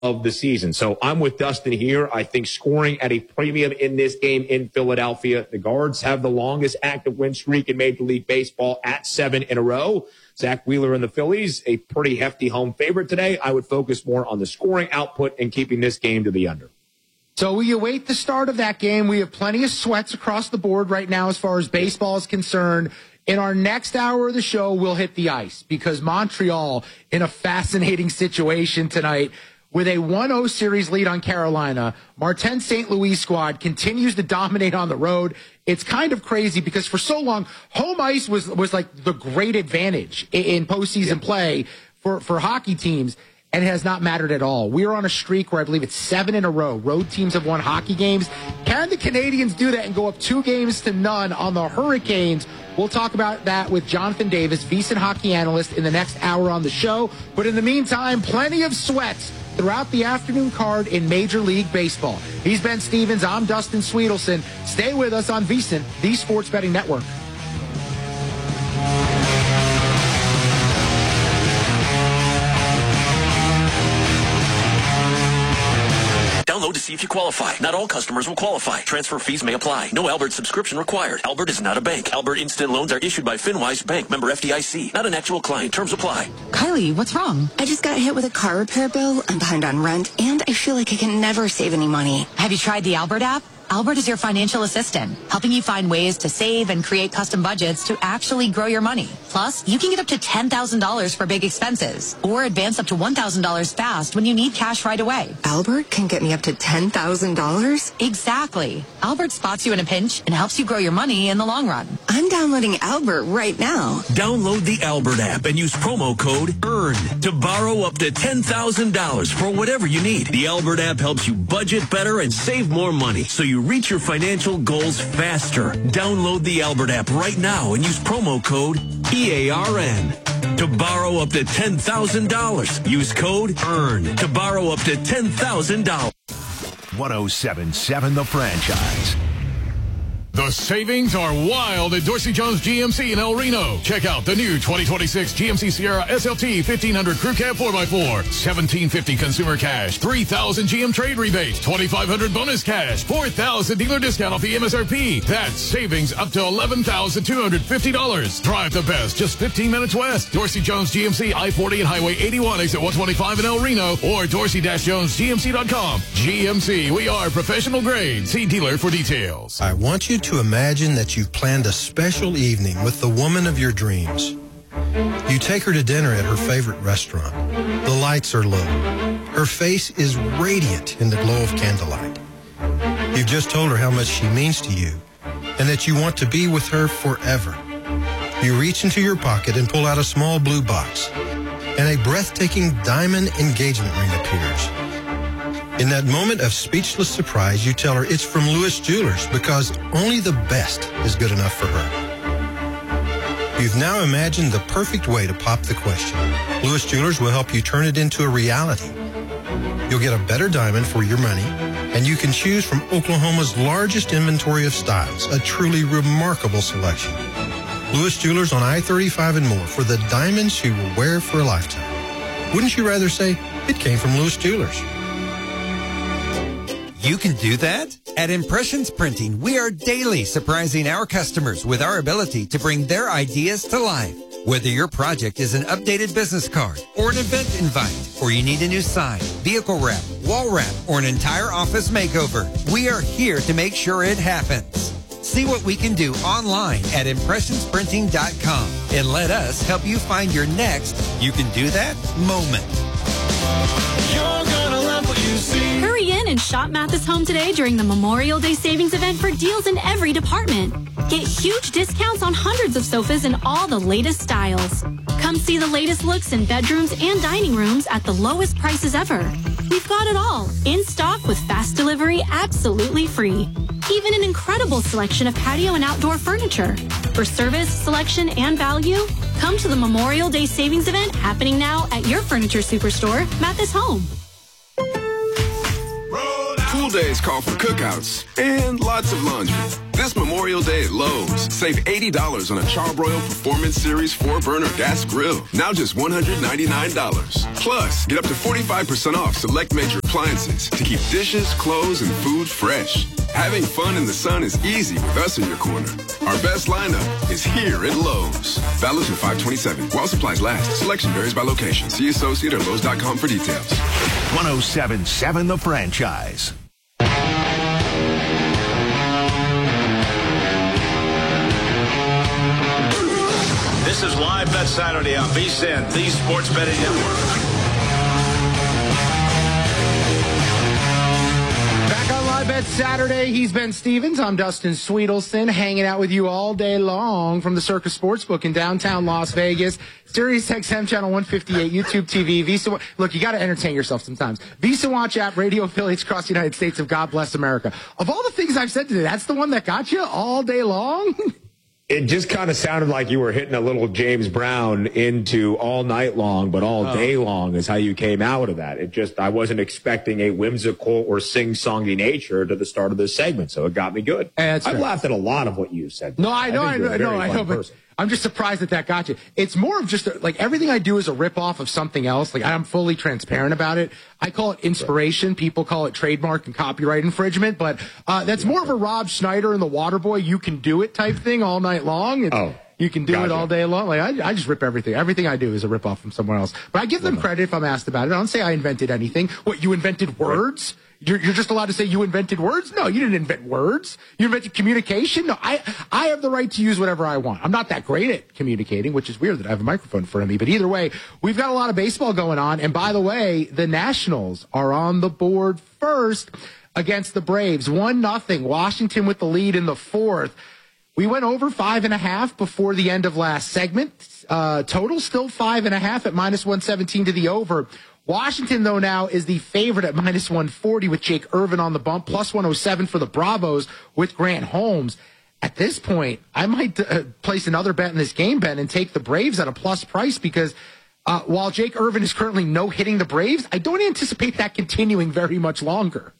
of the season. So I'm with Dustin here. I think scoring at a premium in this game in Philadelphia. The Guards have the longest active win streak in Major League Baseball at 7 in a row. Zach Wheeler and the Phillies, a pretty hefty home favorite today. I would focus more on the scoring output and keeping this game to the under. So we await the start of that game. We have plenty of sweats across the board right now as far as baseball is concerned. In our next hour of the show, we'll hit the ice because Montreal in a fascinating situation tonight. With a 1-0 series lead on Carolina, Martin St. Louis squad continues to dominate on the road. It's kind of crazy because for so long, home ice was like the great advantage in postseason play for hockey teams, and it has not mattered at all. We are on a streak where I believe it's 7 in a row. Road teams have won hockey games. Can the Canadians do that and go up 2-0 on the Hurricanes? We'll talk about that with Jonathan Davis, VSiN hockey analyst, in the next hour on the show. But in the meantime, plenty of sweats throughout the afternoon card in Major League Baseball. He's Ben Stevens. I'm Dustin Sweetelson. Stay with us on VSiN, the Sports Betting Network. Download to see if you qualify. Not all customers will qualify. Transfer fees may apply. No Albert subscription required. Albert is not a bank. Albert Instant Loans are issued by FinWise Bank, member FDIC. Not an actual client. Terms apply. Kylie, what's wrong? I just got hit with a car repair bill. I'm behind on rent, and I feel like I can never save any money. Have you tried the Albert app? Albert is your financial assistant, helping you find ways to save and create custom budgets to actually grow your money. Plus, you can get up to $10,000 for big expenses or advance up to $1,000 fast when you need cash right away. Albert can get me up to $10,000? Exactly. Albert spots you in a pinch and helps you grow your money in the long run. I'm downloading Albert right now. Download the Albert app and use promo code EARN to borrow up to $10,000 for whatever you need. The Albert app helps you budget better and save more money so you reach your financial goals faster. Download the Albert app right now and use promo code EARN to borrow up to $10,000. Use code EARN to borrow up to $10,000. 107.7 The Franchise. The savings are wild at Dorsey Jones GMC in El Reno. Check out the new 2026 GMC Sierra SLT 1500 Crew Cab 4x4. $1,750 consumer cash. $3,000 GM trade rebate. $2,500 bonus cash. $4,000 dealer discount off the MSRP. That's savings up to $11,250. Drive the best. Just 15 minutes west. Dorsey Jones GMC I-40 and Highway 81 exit 125 in El Reno or dorsey-jonesgmc.com. GMC, we are professional grade. See dealer for details. I want you to imagine that you've planned a special evening with the woman of your dreams. You take her to dinner at her favorite restaurant. The lights are low. Her face is radiant in the glow of candlelight. You've just told her how much she means to you and that you want to be with her forever. You reach into your pocket and pull out a small blue box, and a breathtaking diamond engagement ring appears. In that moment of speechless surprise, you tell her it's from Lewis Jewelers because only the best is good enough for her. You've now imagined the perfect way to pop the question. Lewis Jewelers will help you turn it into a reality. You'll get a better diamond for your money, and you can choose from Oklahoma's largest inventory of styles, a truly remarkable selection. Lewis Jewelers on I-35 and more for the diamonds you will wear for a lifetime. Wouldn't you rather say it came from Lewis Jewelers? You can do that? At Impressions Printing, we are daily surprising our customers with our ability to bring their ideas to life. Whether your project is an updated business card or an event invite, or you need a new sign, vehicle wrap, wall wrap, or an entire office makeover, we are here to make sure it happens. See what we can do online at impressionsprinting.com and let us help you find your next you can do that moment. You're gonna love what you see. Hurry in and shop Mathis Home today during the Memorial Day savings event for deals in every department. Get huge discounts on hundreds of sofas in all the latest styles. Come see the latest looks in bedrooms and dining rooms at the lowest prices ever. We've got it all in stock with fast delivery absolutely free. Even an incredible selection of patio and outdoor furniture. For service, selection, and value, come to the Memorial Day savings event happening now at your furniture superstore, Mathis Home. Pool days call for cookouts and lots of laundry. This Memorial Day at Lowe's, save $80 on a Charbroil Performance Series 4-burner gas grill. Now just $199. Plus, get up to 45% off select major appliances to keep dishes, clothes, and food fresh. Having fun in the sun is easy with us in your corner. Our best lineup is here at Lowe's. Valid through 5/27. While supplies last. Selection varies by location. See associate or Lowe's.com for details. 107.7 The Franchise. This is Live Bet Saturday on VSiN, the Sports Betting Network. Back on Live Bet Saturday, he's Ben Stevens. I'm Dustin Sweetelson, hanging out with you all day long from the Circus Sportsbook in downtown Las Vegas. Sirius XM Channel 158, YouTube TV, Visa. Look, you got to entertain yourself sometimes. Visa Watch app, radio affiliates across the United States of God Bless America. Of all the things I've said today, that's the one that got you all day long? It just kind of sounded like you were hitting a little James Brown into all night long, but all day long is how you came out of that. I wasn't expecting a whimsical or sing-songy nature to the start of this segment, so it got me good. I've laughed at a lot of what you said. No, I know, but I'm just surprised that got you. It's more of just like everything I do is a ripoff of something else. Like I'm fully transparent about it. I call it inspiration. People call it trademark and copyright infringement, but that's more of a Rob Schneider and the Waterboy you can do it type thing all night long. You can do it all day long. Like I just rip everything. Everything I do is a ripoff from somewhere else. But I give them credit if I'm asked about it. I don't say I invented anything. What, you invented words? You're just allowed to say you invented words? No, you didn't invent words. You invented communication? No, I have the right to use whatever I want. I'm not that great at communicating, which is weird that I have a microphone in front of me. But either way, we've got a lot of baseball going on. And by the way, the Nationals are on the board first against the Braves. 1-0. Washington with the lead in the fourth. We went over 5.5 before the end of last segment. Total still 5.5 at -117 to the over. Washington, though, now is the favorite at -140 with Jake Irvin on the bump, plus 107 for the Bravos with Grant Holmes. At this point, I might place another bet in this game, Ben, and take the Braves at a plus price because while Jake Irvin is currently no-hitting the Braves, I don't anticipate that continuing very much longer.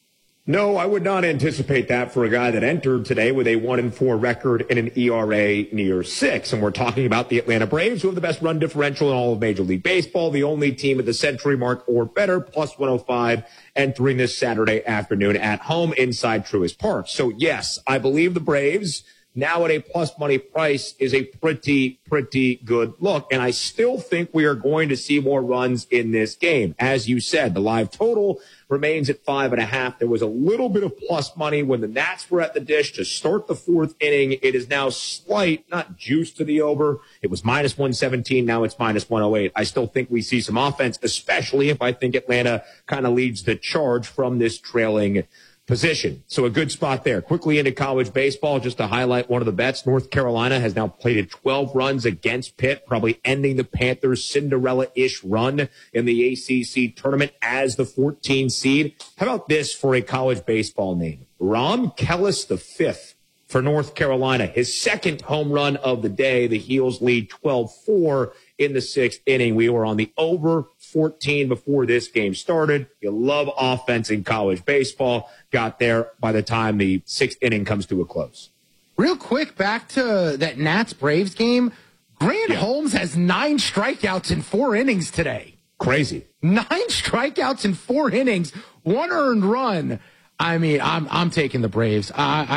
No, I would not anticipate that for a guy that entered today with a 1-4 record and an ERA near 6. And we're talking about the Atlanta Braves, who have the best run differential in all of Major League Baseball, the only team at the century mark or better, plus 105, entering this Saturday afternoon at home inside Truist Park. So, yes, I believe the Braves now at a plus money price is a pretty good look. And I still think we are going to see more runs in this game. As you said, the live total remains at 5.5. There was a little bit of plus money when the Nats were at the dish to start the fourth inning. It is now slight, not juice to the over. It was -117. Now it's -108. I still think we see some offense, especially if I think Atlanta kind of leads the charge from this trailing position. So a good spot there. Quickly into college baseball, just to highlight one of the bets. North Carolina has now plated 12 runs against Pitt, probably ending the Panthers' Cinderella-ish run in the ACC tournament as the 14 seed. How about this for a college baseball name? Ron Kellis V for North Carolina. His second home run of the day. The Heels lead 12-4 in the sixth inning. We were on the over 14 before this game started. You love offense in college baseball. Got there by the time the sixth inning comes to a close. Real quick, back to that Nats-Braves game. Grant Holmes has 9 strikeouts in 4 innings today. Crazy. 9 strikeouts in 4 innings, 1 earned run. I mean, I'm taking the Braves.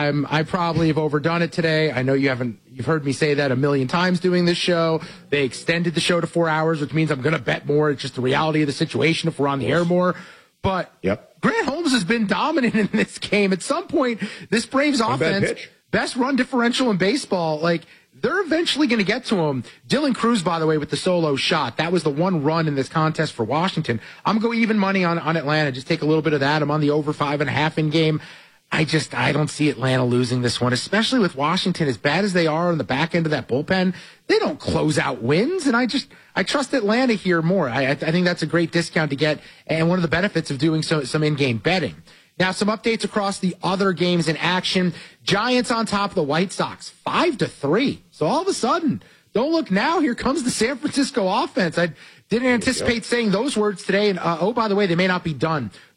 I probably have overdone it today. I know you've heard me say that a million times doing this show. They extended the show to 4 hours, which means I'm going to bet more. It's just the reality of the situation if we're on the air more. But Grant Holmes has been dominant in this game. At some point, this Braves offense, best run differential in baseball, they're eventually going to get to him. Dylan Cruz, by the way, with the solo shot. That was the one run in this contest for Washington. I'm going to go even money on Atlanta. Just take a little bit of that. I'm on the over 5.5 in game. I don't see Atlanta losing this one, especially with Washington. As bad as they are on the back end of that bullpen, they don't close out wins. And I trust Atlanta here more. I think that's a great discount to get. And one of the benefits of doing some in-game betting. Now, some updates across the other games in action. Giants on top of the White Sox, 5-3. So all of a sudden, don't look now. Here comes the San Francisco offense. I didn't anticipate saying those words today. And, by the way, they may not be done.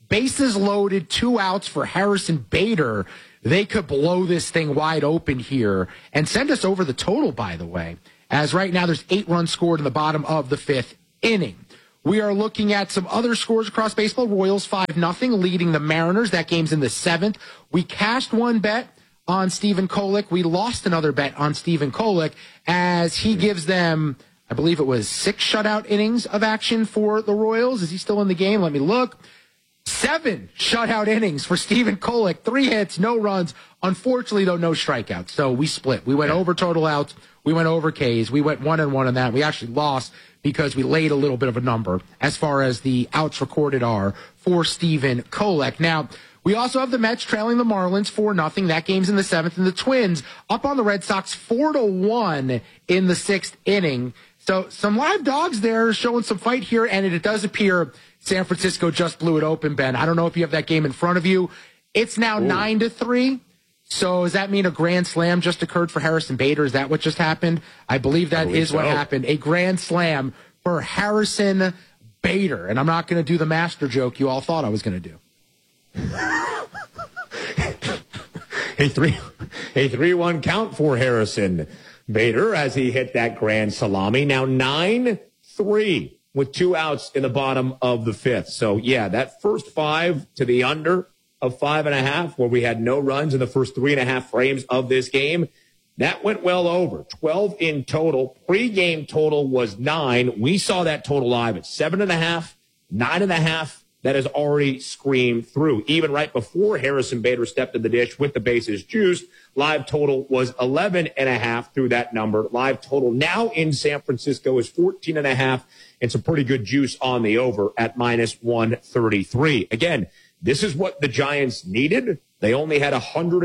bases loaded, 2 outs for Harrison Bader. They could blow this thing wide open here and send us over the total, by the way, as right now there's 8 runs scored in the bottom of the 5th inning. We are looking at some other scores across baseball. Royals 5-0 leading the Mariners. That game's in the 7th. We cashed one bet on Stephen Kolek. We lost another bet on Stephen Kolek as he gives them, I believe it was 6 shutout innings of action for the Royals. Is he still in the game? Let me look. 7 shutout innings for Stephen Kolek. 3 hits, no runs. Unfortunately, though, no strikeouts. So we split. We went over total outs. We went over Ks. We went 1-1 on that. We actually lost because we laid a little bit of a number as far as the outs recorded are for Stephen Kolek. Now, we also have the Mets trailing the Marlins 4-0. That game's in the 7th. And the Twins up on the Red Sox 4-1 in the 6th inning. So some live dogs there showing some fight here. And it does appear San Francisco just blew it open, Ben. I don't know if you have that game in front of you. It's now 9-3. So does that mean a grand slam just occurred for Harrison Bader? Is that what just happened? I believe that is what happened. A grand slam for Harrison Bader. And I'm not going to do the master joke you all thought I was going to do. A 3-1 count for Harrison Bader as he hit that grand salami. Now 9-3 with 2 outs in the bottom of the 5th. So, yeah, that first 5 to the under of 5.5, where we had no runs in the first 3.5 frames of this game, that went well over. 12 in total. Pre-game total was 9. We saw that total live at 7.5, 9.5. That has already screamed through. Even right before Harrison Bader stepped in the dish with the bases juiced, live total was 11.5 through that number. Live total now in San Francisco is 14.5, and some pretty good juice on the over at -133. Again, this is what the Giants needed. They only had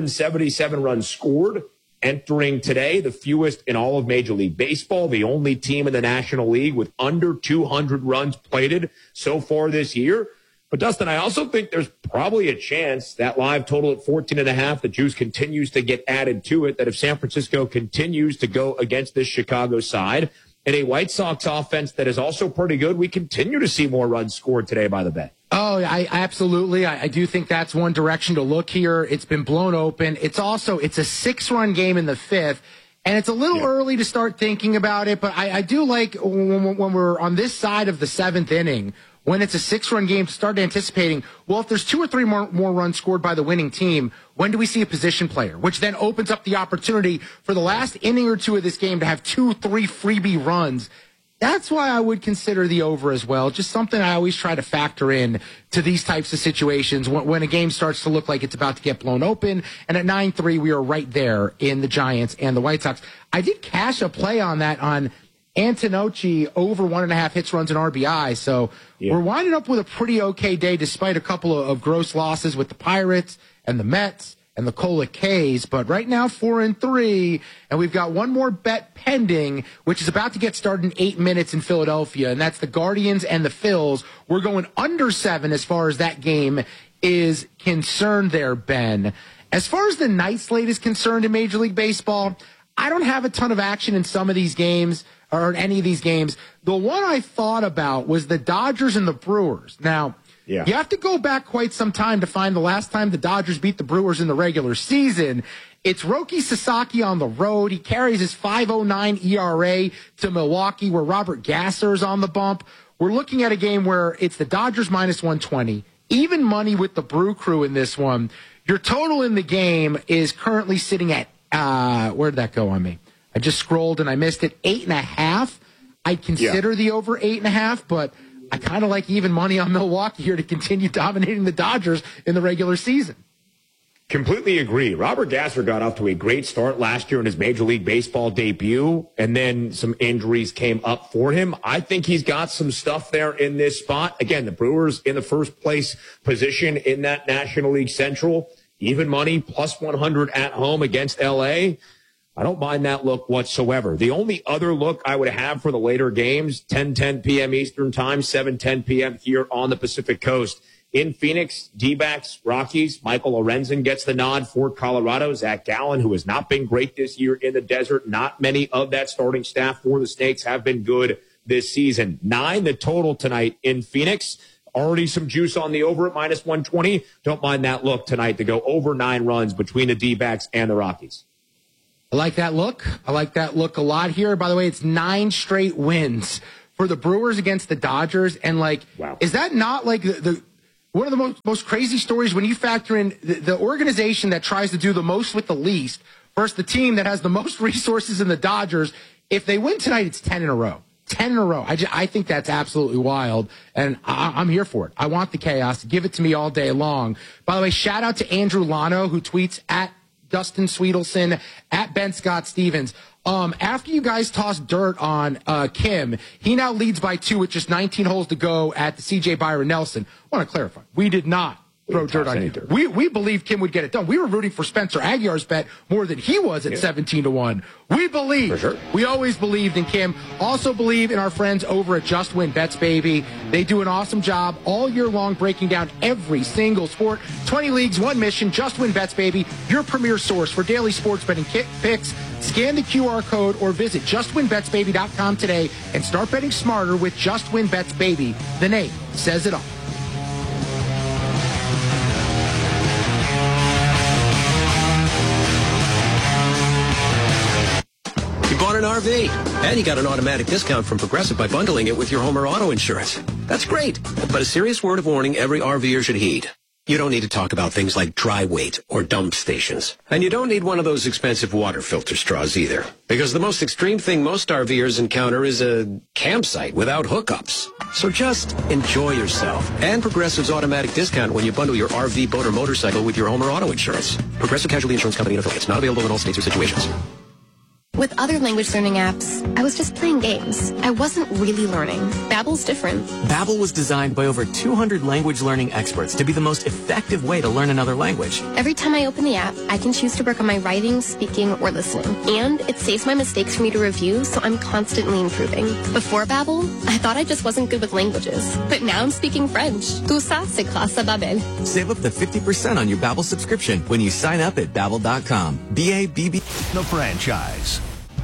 177 runs scored entering today, the fewest in all of Major League Baseball, the only team in the National League with under 200 runs plated so far this year. But, Dustin, I also think there's probably a chance that live total at 14.5, the juice continues to get added to it, that if San Francisco continues to go against this Chicago side and a White Sox offense that is also pretty good, we continue to see more runs scored today by the bet. Oh, I absolutely. I do think that's one direction to look here. It's been blown open. It's a 6-run game in the 5th, and it's a little early to start thinking about it, but I do like when we're on this side of the 7th inning, when it's a 6-run game, to start anticipating, well, if there's 2 or 3 more runs scored by the winning team, when do we see a position player? Which then opens up the opportunity for the last inning or 2 of this game to have 2, 3 freebie runs. That's why I would consider the over as well. Just something I always try to factor in to these types of situations when a game starts to look like it's about to get blown open. And at 9-3, we are right there in the Giants and the White Sox. I did cash a play on that on Antonocci over 1.5 hits, runs, and RBI. So we're winding up with a pretty okay day despite a couple of gross losses with the Pirates and the Mets and the Kolek K's, but right now 4-3, and we've got one more bet pending, which is about to get started in 8 minutes in Philadelphia, and that's the Guardians and the Phils. We're going under 7 as far as that game is concerned there, Ben. As far as the night slate is concerned in Major League Baseball, I don't have a ton of action in some of these games, or in any of these games. The one I thought about was the Dodgers and the Brewers. Now, you have to go back quite some time to find the last time the Dodgers beat the Brewers in the regular season. It's Roki Sasaki on the road. He carries his 5.09 ERA to Milwaukee, where Robert Gasser is on the bump. We're looking at a game where it's the Dodgers -120, even money with the Brew Crew in this one. Your total in the game is currently sitting at, where did that go on me? I just scrolled and I missed it. 8.5. I'd consider the over 8.5, but I kind of like even money on Milwaukee here to continue dominating the Dodgers in the regular season. Completely agree. Robert Gasser got off to a great start last year in his Major League Baseball debut, and then some injuries came up for him. I think he's got some stuff there in this spot. Again, the Brewers in the first place position in that National League Central. Even money, +100 at home against L.A., I don't mind that look whatsoever. The only other look I would have for the later games, 10:10 p.m. Eastern Time, 7:10 p.m. here on the Pacific Coast. In Phoenix, D-backs, Rockies, Michael Lorenzen gets the nod for Colorado. Zach Gallen, who has not been great this year in the desert. Not many of that starting staff for the Snakes have been good this season. 9 the total tonight in Phoenix. Already some juice on the over at minus 120. Don't mind that look tonight to go over 9 runs between the D-backs and the Rockies. I like that look. I like that look a lot here. By the way, it's 9 straight wins for the Brewers against the Dodgers. And, like, wow. Is that not, like, the one of the most crazy stories when you factor in the organization that tries to do the most with the least versus the team that has the most resources in the Dodgers? If they win tonight, it's 10 in a row. 10 in a row. I think that's absolutely wild, and I'm here for it. I want the chaos. Give it to me all day long. By the way, shout out to Andrew Lano, who tweets at Dustin Sweetelson, at Ben Scott Stevens. After you guys tossed dirt on Kim, he now leads by 2 with just 19 holes to go at the C.J. Byron Nelson. I want to clarify. We did not throw dirt on him. We believed Kim would get it done. We were rooting for Spencer Aguilar's bet more than he was at 17-1. We believe. For sure. We always believed in Kim. Also believe in our friends over at Just Win Bets, baby. They do an awesome job all year long breaking down every single sport. 20 leagues, 1 mission. Just Win Bets, baby. Your premier source for daily sports betting picks. Scan the QR code or visit justwinbetsbaby.com today and start betting smarter with Just Win Bets, baby. The name says it all. You bought an RV, and you got an automatic discount from Progressive by bundling it with your home or auto insurance. That's great, but a serious word of warning every RVer should heed. You don't need to talk about things like dry weight or dump stations. And you don't need one of those expensive water filter straws either. Because the most extreme thing most RVers encounter is a campsite without hookups. So just enjoy yourself. And Progressive's automatic discount when you bundle your RV, boat, or motorcycle with your home or auto insurance. Progressive Casualty Insurance Company and affiliates. Not available in all states or situations. With other language learning apps, I was just playing games. I wasn't really learning. Babbel's different. Babbel was designed by over 200 language learning experts to be the most effective way to learn another language. Every time I open the app, I can choose to work on my writing, speaking, or listening. And it saves my mistakes for me to review, so I'm constantly improving. Before Babbel, I thought I just wasn't good with languages. But now I'm speaking French. Tout ça, c'est grâce à Babbel. Save up to 50% on your Babbel subscription when you sign up at Babbel.com. B-A-B-B. The franchise.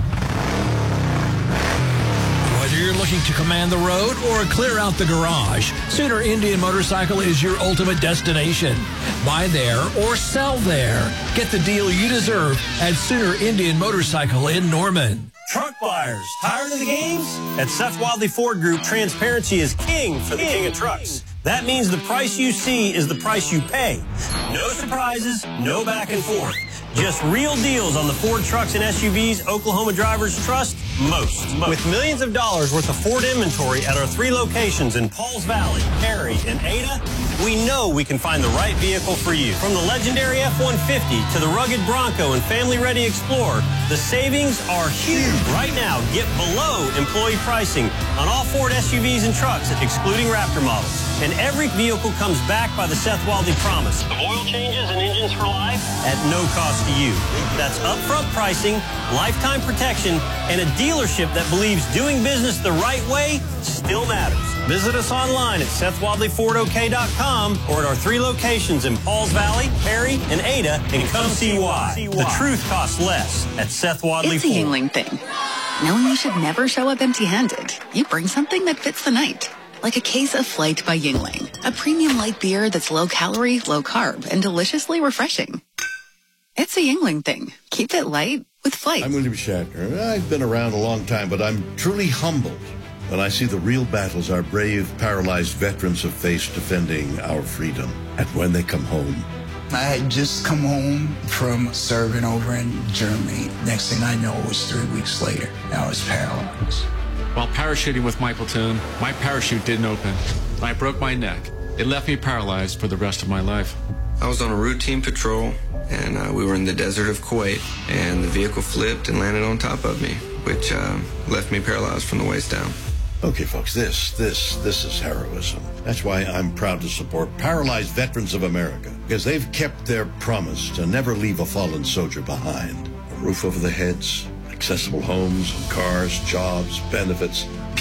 Whether you're looking to command the road or clear out the garage, Sooner Indian Motorcycle is your ultimate destination. Buy there or sell there. Get the deal you deserve at Sooner Indian Motorcycle in Norman. Truck buyers, tired of the games? At Seth Wadley Ford Group, transparency is king for the king of trucks. That means the price you see is the price you pay. No surprises, no back and forth. Just real deals on the Ford trucks and SUVs Oklahoma drivers trust most. With millions of dollars worth of Ford inventory at our 3 locations in Pauls Valley, Perry, and Ada, we know we can find the right vehicle for you. From the legendary F-150 to the rugged Bronco and family-ready Explorer, the savings are huge. Right now, get below employee pricing on all Ford SUVs and trucks, excluding Raptor models. And every vehicle comes back by the Seth Wadley promise of oil changes and engines for life at no cost to you. That's upfront pricing, lifetime protection, and a dealership that believes doing business the right way still matters. Visit us online at SethWadleyFordOK.com or at our 3 locations in Pauls Valley, Perry, and Ada, and come see why. The truth costs less at Seth Wadley It's a Yingling thing. Knowing you should never show up empty-handed. You bring something that fits the night. Like a case of Flight by Yingling, a premium light beer that's low-calorie, low-carb, and deliciously refreshing. It's a Yingling thing. Keep it light with Flight. I'm William Shatner. I've been around a long time, but I'm truly humbled when I see the real battles our brave, paralyzed veterans have faced defending our freedom. And when they come home. I had just come home from serving over in Germany. Next thing I know, it was 3 weeks later. I was paralyzed. While parachuting with my platoon, my parachute didn't open. I broke my neck. It left me paralyzed for the rest of my life. I was on a routine patrol, and we were in the desert of Kuwait, and the vehicle flipped and landed on top of me, which left me paralyzed from the waist down. Okay, folks, this is heroism. That's why I'm proud to support Paralyzed Veterans of America, because they've kept their promise to never leave a fallen soldier behind. A roof over their heads, accessible homes and cars, jobs, benefits.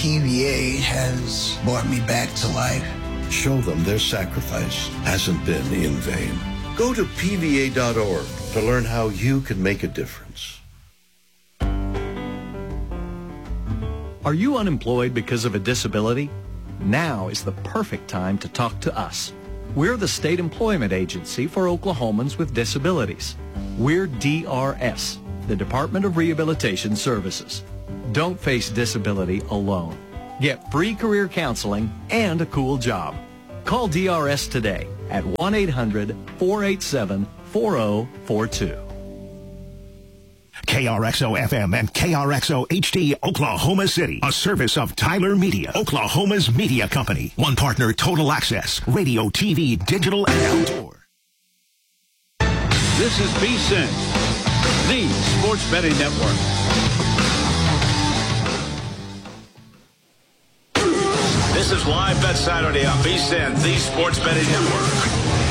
PVA has brought me back to life. Show them their sacrifice hasn't been in vain. Go to PVA.org to learn how you can make a difference. Are you unemployed because of a disability? Now is the perfect time to talk to us. We're the state employment agency for Oklahomans with disabilities. We're DRS, the Department of Rehabilitation Services. Don't face disability alone. Get free career counseling and a cool job. Call DRS today at 1-800-487-4042. KRXO-FM and KRXO-HD Oklahoma City, a service of Tyler Media, Oklahoma's media company. One partner, Total Access, radio, TV, digital, and outdoor. This is VSiN, the Sports Betting Network. This is Live Bet Saturday on VSiN, the Sports Betting Network.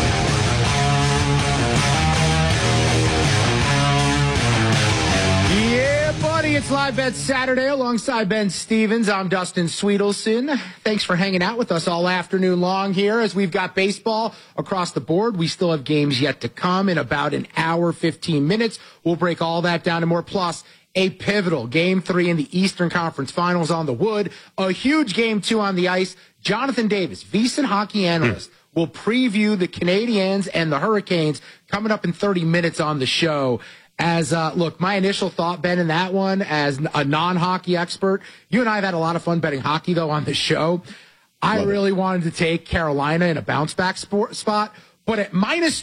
Yeah, buddy, it's Live Bet Saturday alongside Ben Stevens. I'm Dustin Sweetelson. Thanks for hanging out with us all afternoon long here as we've got baseball across the board. We still have games yet to come in about an hour, 15 minutes. We'll break all that down and more. Plus, a pivotal Game 3 in the Eastern Conference Finals on the wood. A huge Game 2 on the ice. Jonathan Davis, VSiN hockey analyst, will preview the Canadiens and the Hurricanes coming up in 30 minutes on the show. As, look, my initial thought, Ben, in that one, as a non-hockey expert, you and I have had a lot of fun betting hockey, though, on the show. I really wanted to take Carolina in a bounce-back spot, but at minus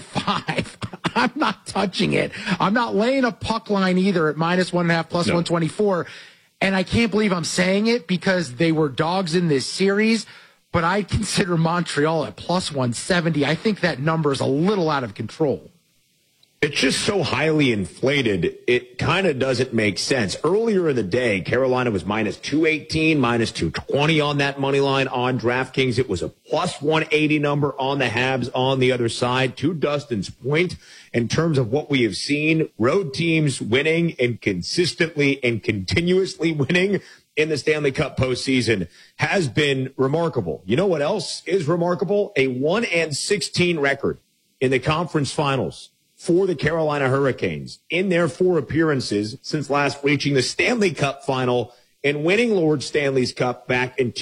205, I'm not touching it. I'm not laying a puck line either at minus 1.5 plus 124. And I can't believe I'm saying it because they were dogs in this series, but I consider Montreal at plus 170. I think that number is a little out of control. It's just so highly inflated, it kind of doesn't make sense. Earlier in the day, Carolina was minus 218, minus 220 on that money line on DraftKings. It was a plus 180 number on the Habs on the other side. To Dustin's point, in terms of what we have seen, road teams winning and consistently and continuously winning in the Stanley Cup postseason has been remarkable. You know what else is remarkable? A 1-16 record in the conference finals for the Carolina Hurricanes in their 4 appearances since last reaching the Stanley Cup final and winning Lord Stanley's Cup back in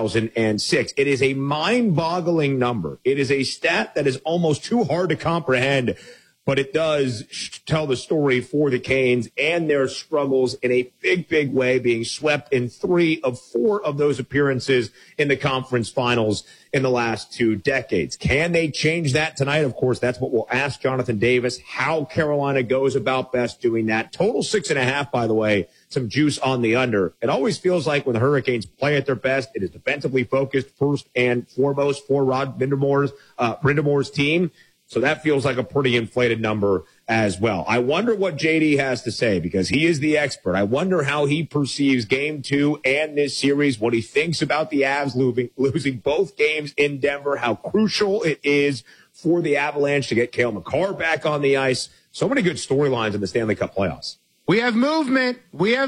2006. It is a mind-boggling number. It is a stat that is almost too hard to comprehend, but it does tell the story for the Canes and their struggles in a big, big way, being swept in 3 of 4 of those appearances in the conference finals in the last 2 decades. Can they change that tonight? Of course, that's what we'll ask Jonathan Davis, how Carolina goes about best doing that. Total 6.5, by the way, some juice on the under. It always feels like when the Hurricanes play at their best, it is defensively focused first and foremost for Rod Brind'Amour's team. So that feels like a pretty inflated number as well. I wonder what JD has to say because he is the expert. I wonder how he perceives Game 2 and this series, what he thinks about the Avs losing both games in Denver, how crucial it is for the Avalanche to get Cale Makar back on the ice. So many good storylines in the Stanley Cup playoffs. We have movement.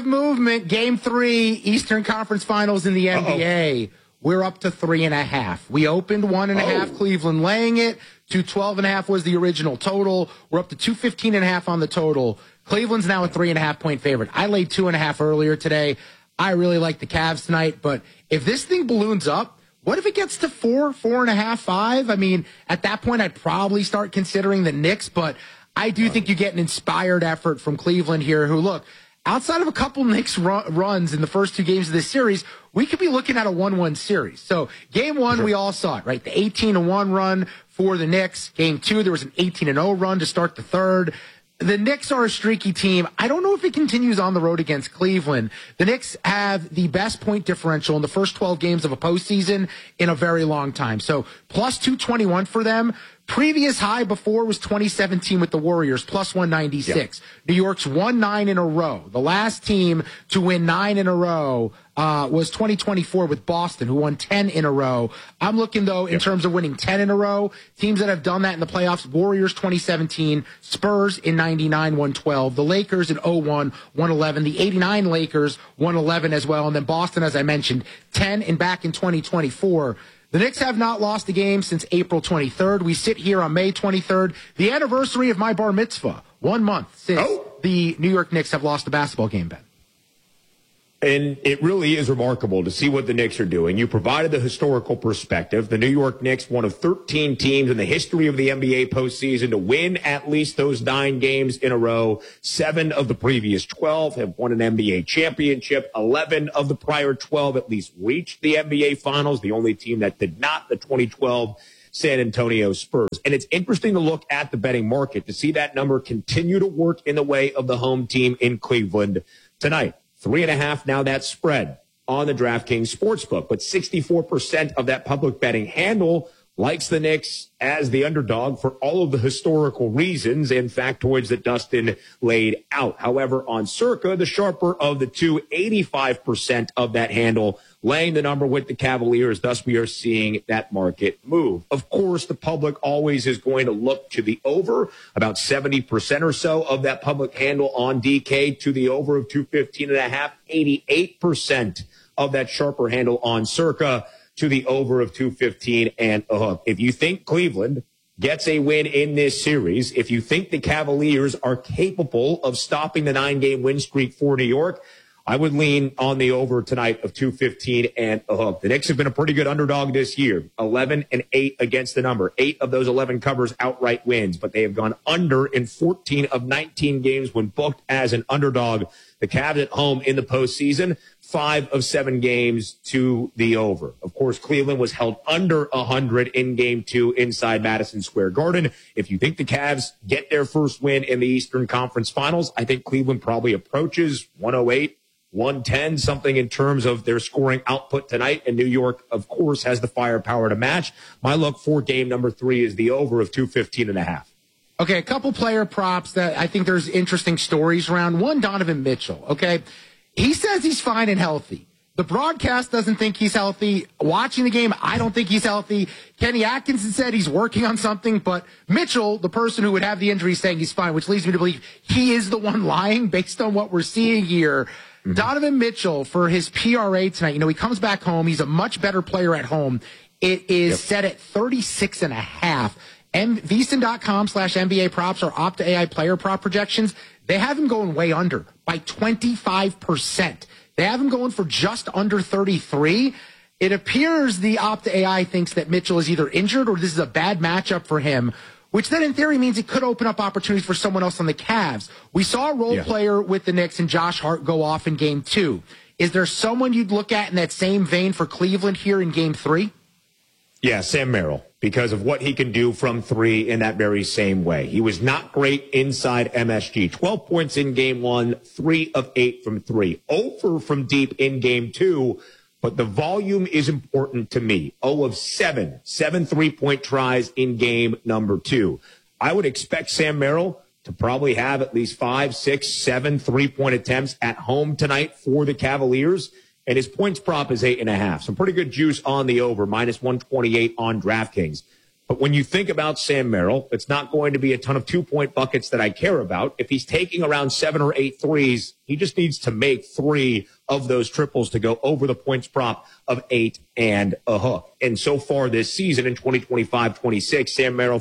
Game 3, Eastern Conference Finals in the NBA. We're up to 3.5. We opened 1.5, Cleveland laying it. 212.5 was the original total. We're up to 215.5 on the total. Cleveland's now a 3.5-point favorite. I laid 2.5 earlier today. I really like the Cavs tonight, but if this thing balloons up, what if it gets to 4, 4.5, 5? I mean, at that point, I'd probably start considering the Knicks, but I do think you get an inspired effort from Cleveland here, who, look, outside of a couple Knicks runs in the first 2 games of this series, we could be looking at a 1-1 series. So Game 1, we all saw it, right? The 18-1 run for the Knicks. Game 2, there was an 18-0 run to start the third. The Knicks are a streaky team. I don't know if it continues on the road against Cleveland. The Knicks have the best point differential in the first 12 games of a postseason in a very long time. So plus 221 for them. Previous high before was 2017 with the Warriors, plus 196. Yep. New York's won 9 in a row. The last team to win 9 in a row was 2024 with Boston, who won 10 in a row. I'm looking, though, in terms of winning 10 in a row, teams that have done that in the playoffs, Warriors 2017, Spurs in 99, 112, the Lakers in 01, 111, the 89 Lakers, 111 as well, and then Boston, as I mentioned, 10 and back in 2024. The Knicks have not lost a game since April 23rd. We sit here on May 23rd, the anniversary of my bar mitzvah. 1 month since the New York Knicks have lost a basketball game, Ben. And it really is remarkable to see what the Knicks are doing. You provided the historical perspective. The New York Knicks, one of 13 teams in the history of the NBA postseason to win at least those 9 games in a row. 7 of the previous 12 have won an NBA championship. 11 of the prior 12 at least reached the NBA Finals. The only team that did not, the 2012 San Antonio Spurs. And it's interesting to look at the betting market to see that number continue to work in the way of the home team in Cleveland tonight. 3.5 now that spread on the DraftKings Sportsbook. But 64% of that public betting handle likes the Knicks as the underdog for all of the historical reasons and factoids that Dustin laid out. However, on Circa, the sharper of the two, 85% of that handle laying the number with the Cavaliers. Thus, we are seeing that market move. Of course, the public always is going to look to the over. About 70% or so of that public handle on DK to the over of 215.5. 88% of that sharper handle on Circa to the over of 215 and a hook. If you think Cleveland gets a win in this series, if you think the Cavaliers are capable of stopping the 9-game win streak for New York, I would lean on the over tonight of 215 and a hook. The Knicks have been a pretty good underdog this year, 11-8 against the number. 8 of those 11 covers outright wins, but they have gone under in 14 of 19 games when booked as an underdog. The Cavs at home in the postseason, 5 of 7 games to the over. Of course, Cleveland was held under 100 in Game 2 inside Madison Square Garden. If you think the Cavs get their first win in the Eastern Conference Finals, I think Cleveland probably approaches 108, 110, something in terms of their scoring output tonight. And New York, of course, has the firepower to match. My look for game number 3 is the over of 215.5. Okay, a couple player props that I think there's interesting stories around. One, Donovan Mitchell, okay? He says he's fine and healthy. The broadcast doesn't think he's healthy. Watching the game, I don't think he's healthy. Kenny Atkinson said he's working on something, but Mitchell, the person who would have the injury, is saying he's fine, which leads me to believe he is the one lying based on what we're seeing here. Mm-hmm. Donovan Mitchell, for his PRA tonight, he comes back home. He's a much better player at home. It is set at 36.5. VSiN.com/NBA props or Opta AI player prop projections, they have him going way under by 25%. They have him going for just under 33. It appears the Opta AI thinks that Mitchell is either injured or this is a bad matchup for him, which then in theory means it could open up opportunities for someone else on the Cavs. We saw a role player with the Knicks and Josh Hart go off in Game 2. Is there someone you'd look at in that same vein for Cleveland here in Game 3? Yeah, Sam Merrill, because of what he can do from 3 in that very same way. He was not great inside MSG. 12 points in Game 1, 3 of 8 from 3. 0 from deep in Game 2, but the volume is important to me. 0 of 7 3-point tries in Game number 2. I would expect Sam Merrill to probably have at least 5, 6, 7 3-point attempts at home tonight for the Cavaliers. And his points prop is 8.5. Some pretty good juice on the over, minus 128 on DraftKings. But when you think about Sam Merrill, it's not going to be a ton of 2-point buckets that I care about. If he's taking around 7 or 8 threes, he just needs to make 3 of those triples to go over the points prop of 8 and a hook. And so far this season in 2025-26, Sam Merrill,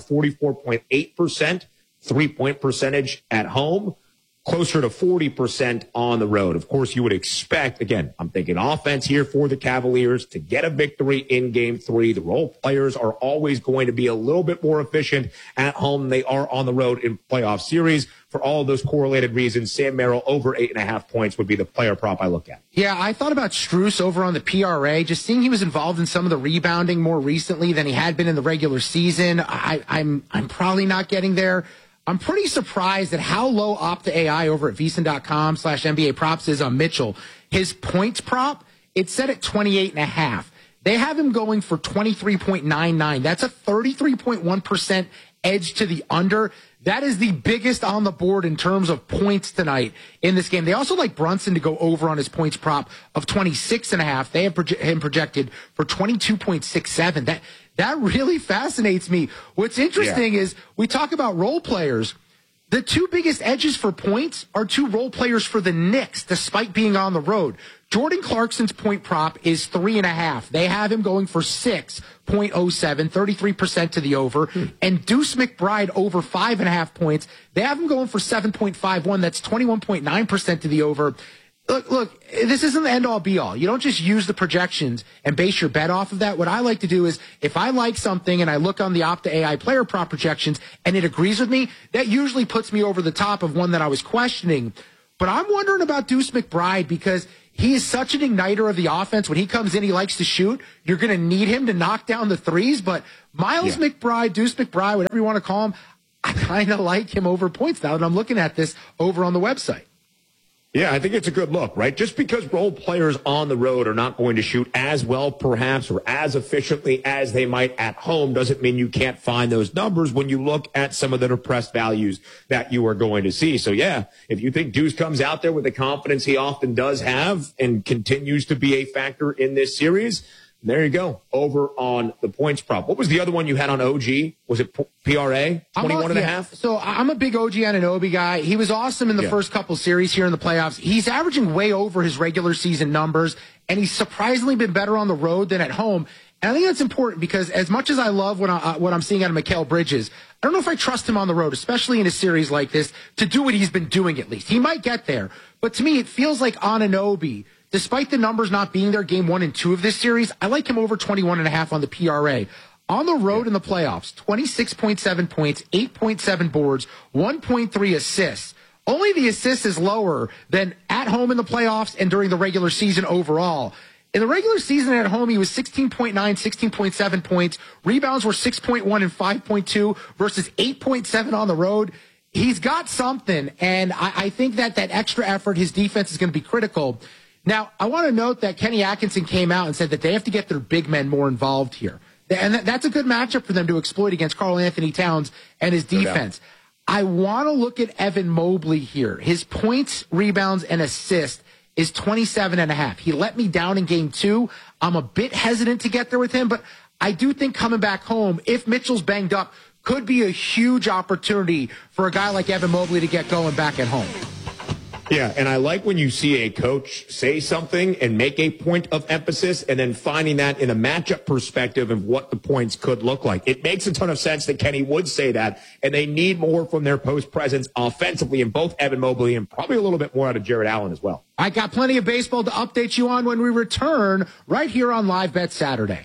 44.8% 3-point percentage at home, closer to 40% on the road. Of course, you would expect, again, I'm thinking offense here for the Cavaliers to get a victory in Game 3. The role players are always going to be a little bit more efficient at home than they are on the road in playoff series. For all of those correlated reasons, Sam Merrill over 8.5 points would be the player prop I look at. Yeah, I thought about Strus over on the PRA, just seeing he was involved in some of the rebounding more recently than he had been in the regular season. I'm probably not getting there. I'm pretty surprised at how low Opta AI over at VSiN.com/NBA props is on Mitchell. His points prop, it's set at 28.5. They have him going for 23.99. That's a 33.1% edge to the under. That is the biggest on the board in terms of points tonight in this game. They also like Brunson to go over on his points prop of 26.5. They have him projected for 22.67. That really fascinates me. What's interesting is we talk about role players. The 2 biggest edges for points are 2 role players for the Knicks, despite being on the road. Jordan Clarkson's point prop is 3.5. They have him going for 6.07, 33% to the over. And Deuce McBride over 5.5 points. They have him going for 7.51. That's 21.9% to the over. Look, this isn't the end-all, be-all. You don't just use the projections and base your bet off of that. What I like to do is, if I like something and I look on the Opta AI player prop projections and it agrees with me, that usually puts me over the top of one that I was questioning. But I'm wondering about Deuce McBride because he is such an igniter of the offense. When he comes in, he likes to shoot. You're going to need him to knock down the threes. But Miles McBride, Deuce McBride, whatever you want to call him, I kind of like him over points now that I'm looking at this over on the website. Yeah, I think it's a good look, right? Just because role players on the road are not going to shoot as well, perhaps, or as efficiently as they might at home doesn't mean you can't find those numbers when you look at some of the depressed values that you are going to see. So, yeah, if you think Deuce comes out there with the confidence he often does have and continues to be a factor in this series, there you go, over on the points prop. What was the other one you had on OG? Was it PRA, 21.5? So I'm a big OG Anunoby guy. He was awesome in the first couple series here in the playoffs. He's averaging way over his regular season numbers, and he's surprisingly been better on the road than at home. And I think that's important because as much as I love what I'm seeing out of Mikal Bridges, I don't know if I trust him on the road, especially in a series like this, to do what he's been doing at least. He might get there. But to me, it feels like Anunoby, despite the numbers not being there game 1 and 2 of this series, I like him over 21.5 on the PRA. On the road in the playoffs, 26.7 points, 8.7 boards, 1.3 assists. Only the assist is lower than at home in the playoffs and during the regular season overall. In the regular season at home, he was 16.9, 16.7 points. Rebounds were 6.1 and 5.2 versus 8.7 on the road. He's got something, and I think that extra effort, his defense is going to be critical. Now, I want to note that Kenny Atkinson came out and said that they have to get their big men more involved here. And that's a good matchup for them to exploit against Karl Anthony Towns and his defense. I want to look at Evan Mobley here. His points, rebounds, and assists is 27.5. He let me down in game 2. I'm a bit hesitant to get there with him, but I do think coming back home, if Mitchell's banged up, could be a huge opportunity for a guy like Evan Mobley to get going back at home. Yeah, and I like when you see a coach say something and make a point of emphasis and then finding that in a matchup perspective of what the points could look like. It makes a ton of sense that Kenny would say that, and they need more from their post presence offensively in both Evan Mobley and probably a little bit more out of Jarrett Allen as well. I got plenty of baseball to update you on when we return right here on Live Bet Saturday.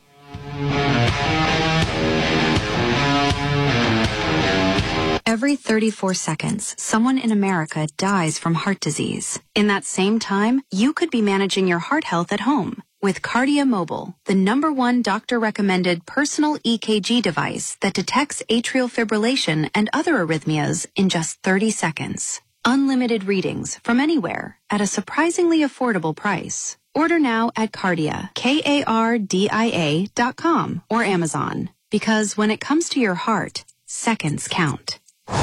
Every 34 seconds, someone in America dies from heart disease. In that same time, you could be managing your heart health at home with Kardia Mobile, the #1 doctor-recommended personal EKG device that detects atrial fibrillation and other arrhythmias in just 30 seconds. Unlimited readings from anywhere at a surprisingly affordable price. Order now at Kardia, KARDIA.com or Amazon. Because when it comes to your heart, seconds count.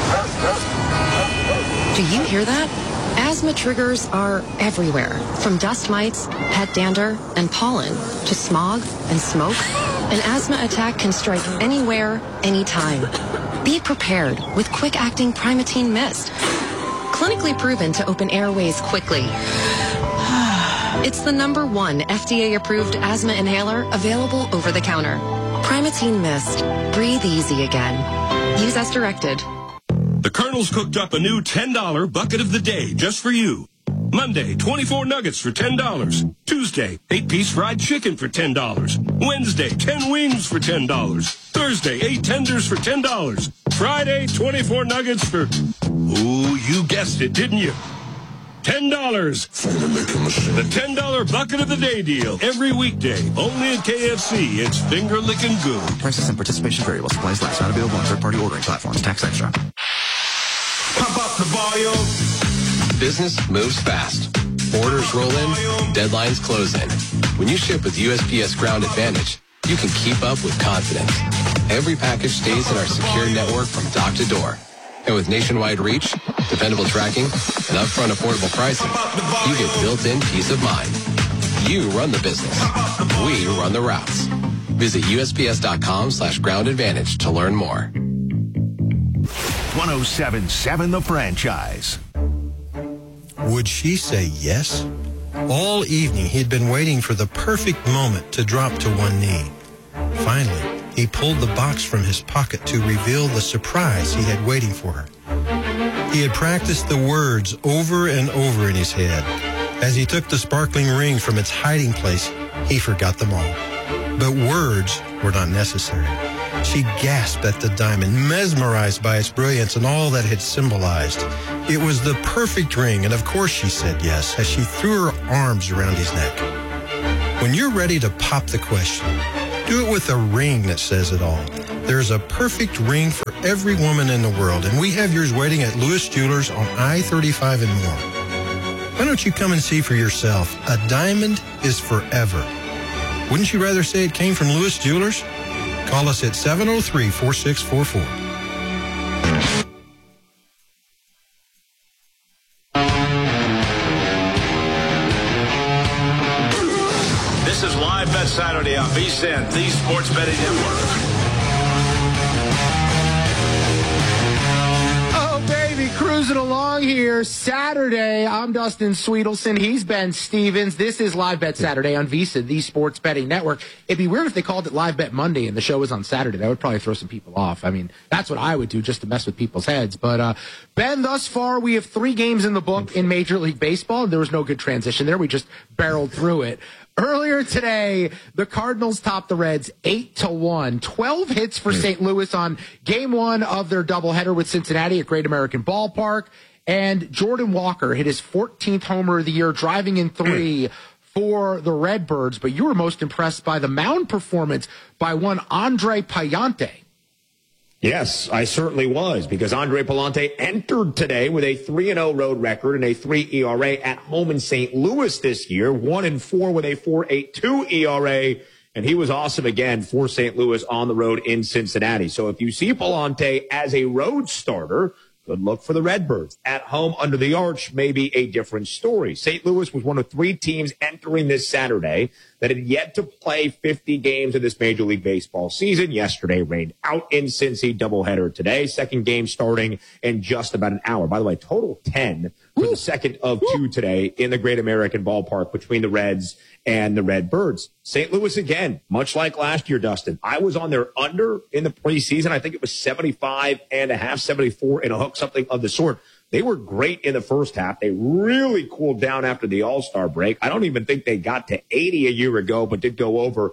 Do you hear that? Asthma triggers are everywhere, from dust mites, pet dander, and pollen, to smog and smoke. An asthma attack can strike anywhere, anytime. Be prepared with quick-acting Primatene Mist. Clinically proven to open airways quickly. It's the #1 FDA-approved asthma inhaler available over the counter. Primatene Mist. Breathe easy again. Use as directed. The Colonel's cooked up a new $10 bucket of the day just for you. Monday, 24 nuggets for $10. Tuesday, 8-piece fried chicken for $10. Wednesday, 10 wings for $10. Thursday, 8 tenders for $10. Friday, 24 nuggets for... Ooh, you guessed it, didn't you? $10. The $10 bucket of the day deal. Every weekday. Only at KFC. It's finger licking good. Prices and participation variable. Supplies last. Not available on third-party ordering platforms. Tax extra. Pump up the volume. Business moves fast. Orders roll in. Deadlines close in. When you ship with USPS Ground Advantage, you can keep up with confidence. Every package stays in our secure network from dock to door. And with nationwide reach, dependable tracking, and upfront affordable pricing, you get built-in peace of mind. You run the business. We run the routes. Visit USPS.com/Ground Advantage to learn more. 107.7 The Franchise. Would she say yes? All evening, he had been waiting for the perfect moment to drop to one knee. Finally, he pulled the box from his pocket to reveal the surprise he had waiting for her. He had practiced the words over and over in his head, As he took the sparkling ring from its hiding place, he forgot them all. But words were not necessary. She gasped at the diamond, mesmerized by its brilliance and all that it symbolized. It was the perfect ring, and of course she said yes, as she threw her arms around his neck. When you're ready to pop the question, do it with a ring that says it all. There's a perfect ring for every woman in the world, and we have yours waiting at Lewis Jewelers on I-35 and more. Why don't you come and see for yourself? A diamond is forever. Wouldn't you rather say it came from Lewis Jewelers? Call us at 703-4644. This is Live Bet Saturday on VSiN, the Sports Betting Network. Cruising along here Saturday. I'm Dustin Sweetelson. He's Ben Stevens. This is Live Bet Saturday on VSiN, the Sports Betting Network. It'd be weird if they called it Live Bet Monday and the show was on Saturday. That would probably throw some people off. I mean, that's what I would do just to mess with people's heads. But, Ben, thus far, we have 3 games in the book in Major League Baseball. There was no good transition there. We just barreled through it. Earlier today, the Cardinals topped the Reds 8-1. 12 hits for St. Louis on game 1 of their doubleheader with Cincinnati at Great American Ballpark. And Jordan Walker hit his 14th homer of the year, driving in 3 for the Redbirds. But you were most impressed by the mound performance by one Andre Pallante. Yes, I certainly was, because Andre Pallante entered today with a 3-0 road record and a 3 ERA at home in St. Louis this year, 1-4 with a 4.82 ERA, and he was awesome again for St. Louis on the road in Cincinnati. So if you see Pallante as a road starter, good luck for the Redbirds. At home under the arch, maybe a different story. St. Louis was one of 3 teams entering this Saturday that had yet to play 50 games of this Major League Baseball season. Yesterday rained out in Cincy, doubleheader today. Second game starting in just about an hour. By the way, total 10 for the second of 2 today in the Great American Ballpark between the Reds and the Redbirds. St. Louis again, much like last year, Dustin. I was on their under in the preseason. I think it was 75.5, 74 in a hook, something of the sort. They were great in the first half. They really cooled down after the All-Star break. I don't even think they got to 80 a year ago, but did go over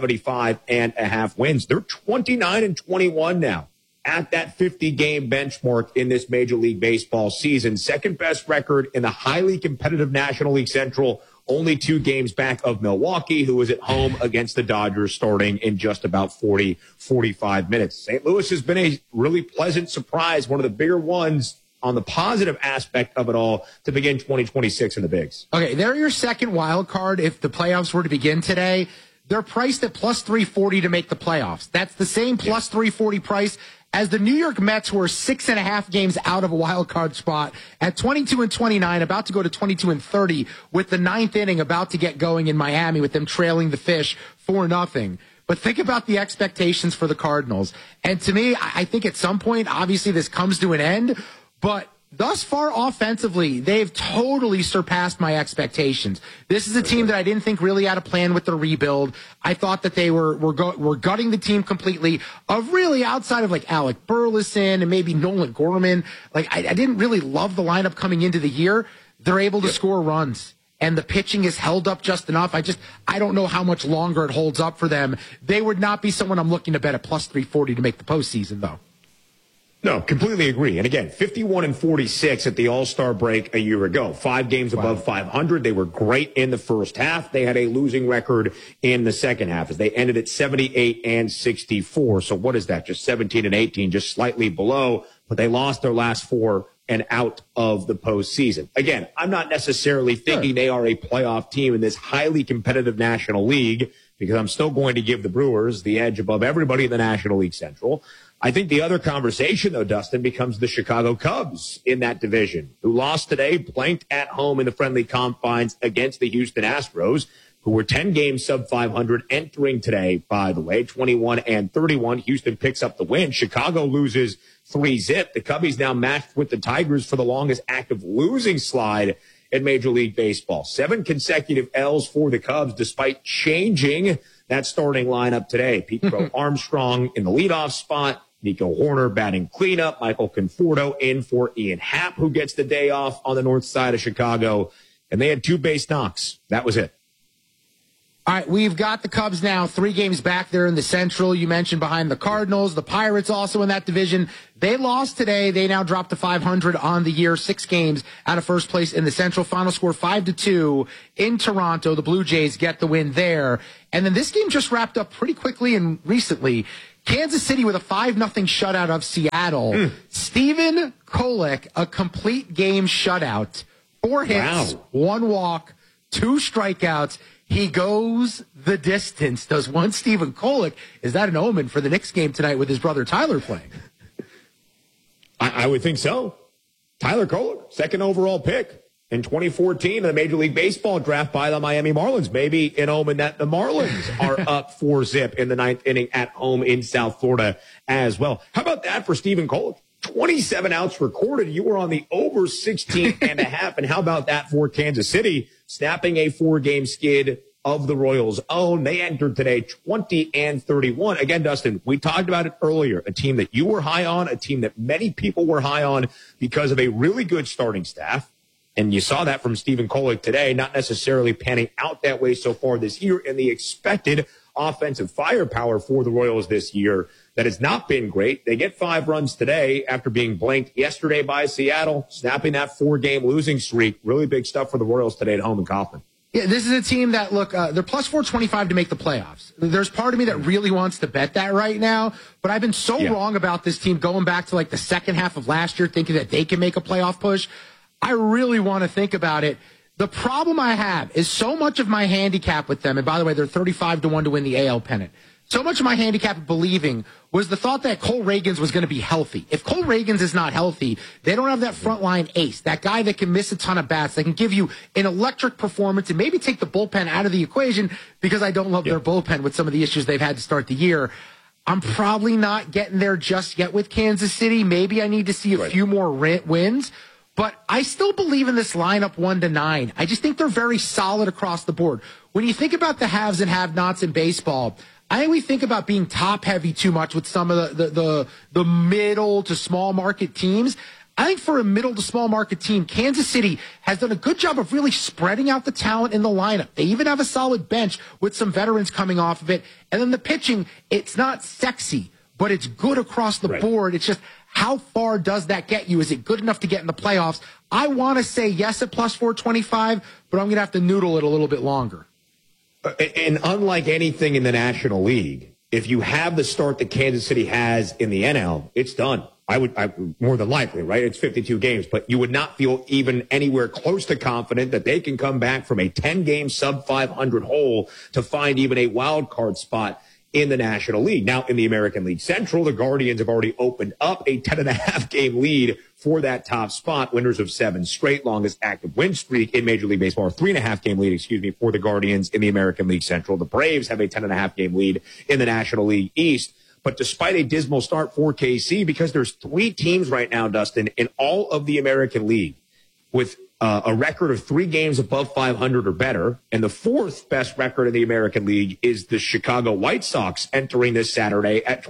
75.5 wins. They're 29-21 now at that 50-game benchmark in this Major League Baseball season. Second best record in the highly competitive National League Central. Only 2 games back of Milwaukee, who is at home against the Dodgers starting in just about 45 minutes. St. Louis has been a really pleasant surprise, one of the bigger ones on the positive aspect of it all to begin 2026 in the bigs. Okay, they're your second wild card if the playoffs were to begin today. They're priced at plus 340 to make the playoffs. That's the same plus 340 price as the New York Mets, who are 6.5 games out of a wild card spot at 22-29, about to go to 22-30 with the 9th inning about to get going in Miami with them trailing the Fish 4-0. But think about the expectations for the Cardinals. And to me, I think at some point, obviously this comes to an end, but thus far offensively, they've totally surpassed my expectations. This is a team that I didn't think really had a plan with the rebuild. I thought that they were gutting the team completely, of really outside of like Alec Burleson and maybe Nolan Gorman. Like I didn't really love the lineup coming into the year. They're able to score runs. And the pitching is held up just enough. I don't know how much longer it holds up for them. They would not be someone I'm looking to bet at plus 340 to make the postseason, though. No, completely agree. And again, 51-46 at the All-Star break a year ago. 5 games above 500. They were great in the first half. They had a losing record in the second half as they ended at 78-64. So what is that? Just 17-18, just slightly below. But they lost their last 4 and out of the postseason. Again, I'm not necessarily thinking they are a playoff team in this highly competitive National League, because I'm still going to give the Brewers the edge above everybody in the National League Central. I think the other conversation, though, Dustin, becomes the Chicago Cubs in that division, who lost today, blanked at home in the friendly confines against the Houston Astros, who were 10 games sub 500 entering today, by the way, 21-31. Houston picks up the win. Chicago loses 3-0. The Cubbies now matched with the Tigers for the longest active losing slide in Major League Baseball. 7 consecutive L's for the Cubs, despite changing that starting lineup today. Pete Crow Armstrong in the leadoff spot. Nico Horner batting cleanup. Michael Conforto in for Ian Happ, who gets the day off on the north side of Chicago. and they had 2 base knocks. That was it. All right, we've got the Cubs now 3 games back there in the Central. You mentioned behind the Cardinals, the Pirates also in that division. They lost today. They now dropped to 500 on the year, 6 games out of first place in the Central. Final score 5-2 in Toronto. The Blue Jays get the win there. And then this game just wrapped up pretty quickly and recently. Kansas City with a 5-0 shutout of Seattle. Stephen Kolek, a complete game shutout. 4 hits, 1 walk, 2 strikeouts. He goes the distance. Does one Stephen Kolek? Is that an omen for the Knicks game tonight with his brother Tyler playing? I would think so. Tyler Kolek, 2nd overall pick in 2014 in the Major League Baseball draft by the Miami Marlins. Maybe an omen that the Marlins are up 4-0 in the 9th inning at home in South Florida as well. How about that for Stephen Kolek? 27 outs recorded. You were on the over 16.5. And how about that for Kansas City, snapping a 4-game skid of the Royals' own? They entered today 20-31. Again, Dustin, we talked about it earlier. A team that you were high on, a team that many people were high on because of a really good starting staff. And you saw that from Stephen Kolek today, not necessarily panning out that way so far this year, and the expected offensive firepower for the Royals this year that has not been great. They get 5 runs today after being blanked yesterday by Seattle, snapping that 4-game losing streak. Really big stuff for the Royals today at home in Kauffman. Yeah, this is a team that, look, they're plus 425 to make the playoffs. There's part of me that really wants to bet that right now, but I've been so wrong about this team going back to like the second half of last year, thinking that they can make a playoff push. I really want to think about it. The problem I have is so much of my handicap with them, and by the way, they're 35-1 to win the AL pennant. So much of my handicap of believing was the thought that Cole Reagans was going to be healthy. If Cole Reagans is not healthy, they don't have that frontline ace, that guy that can miss a ton of bats, that can give you an electric performance and maybe take the bullpen out of the equation, because I don't love their bullpen with some of the issues they've had to start the year. I'm probably not getting there just yet with Kansas City. Maybe I need to see a few more wins. But I still believe in this lineup 1-9. I just think they're very solid across the board. When you think about the haves and have-nots in baseball, I think we think about being top-heavy too much with some of the middle to small market teams. I think for a middle to small market team, Kansas City has done a good job of really spreading out the talent in the lineup. They even have a solid bench with some veterans coming off of it. And then the pitching, it's not sexy, but it's good across the board. It's just, how far does that get you? Is it good enough to get in the playoffs? I want to say yes at plus 425, but I'm going to have to noodle it a little bit longer. And unlike anything in the National League, if you have the start that Kansas City has in the NL, it's done. I more than likely, right? It's 52 games, but you would not feel even anywhere close to confident that they can come back from a 10-game sub 500 hole to find even a wild card spot in the National League. Now, in the American League Central, the Guardians have already opened up a 10.5-game lead for that top spot. Winners of 7 straight, longest active win streak in Major League Baseball, 3.5-game lead, for the Guardians in the American League Central. The Braves have a 10.5-game lead in the National League East. But despite a dismal start for KC, because there's 3 teams right now, Dustin, in all of the American League with a record of 3 games above 500 or better. And the 4th best record in the American League is the Chicago White Sox, entering this Saturday at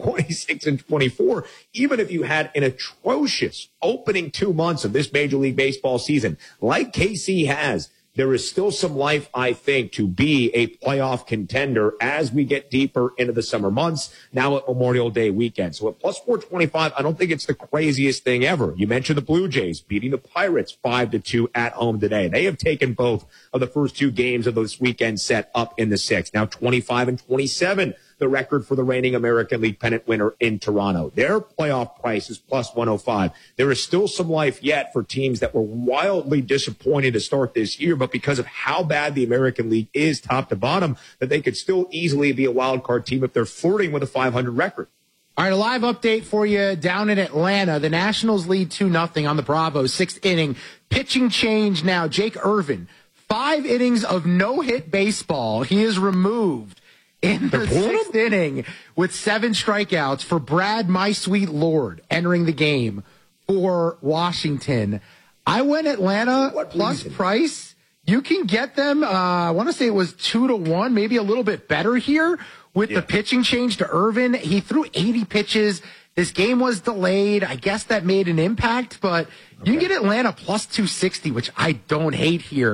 26-24. Even if you had an atrocious opening 2 months of this Major League Baseball season, like KC has, there is still some life, I think, to be a playoff contender as we get deeper into the summer months, now at Memorial Day weekend. So at plus 425, I don't think it's the craziest thing ever. You mentioned the Blue Jays beating the Pirates 5-2 at home today. They have taken both of the first 2 games of this weekend set up in the 6th. Now 25-27. The record for the reigning American League pennant winner in Toronto. Their playoff price is plus 105. There is still some life yet for teams that were wildly disappointed to start this year, but because of how bad the American League is top to bottom, that they could still easily be a wild card team if they're flirting with a 500 record. All right, a live update for you down in Atlanta. The Nationals lead 2-0 on the Bravo, 6th inning. Pitching change now. Jake Irvin, 5 innings of no-hit baseball. He is removed in the 6th inning with 7 strikeouts for Brad My Sweet Lord entering the game for Washington. I went Atlanta plus price. You can get them, I want to say it was 2-1, maybe a little bit better here with the pitching change to Irvin. He threw 80 pitches. This game was delayed. I guess that made an impact, but you can get Atlanta plus 260, which I don't hate here.